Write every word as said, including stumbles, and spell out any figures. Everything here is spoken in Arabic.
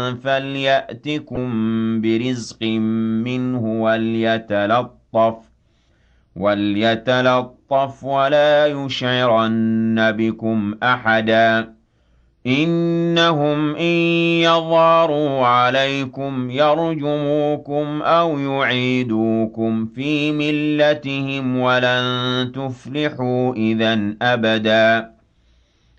فَلْيَأْتِكُم بِرِزْقٍ مِّنْهُ وَلْيَتَلَطَّفْ وَلْيَتَلَطَّفْ وَلَا يُشْعِرَنَّ بِكُمْ أَحَدًا إِنَّهُمْ إِن يَظْهَرُوا عَلَيْكُمْ يَرْجُمُوكُمْ أَوْ يُعِيدُوكُمْ فِي مِلَّتِهِمْ وَلَن تُفْلِحُوا إِذًا أَبَدًا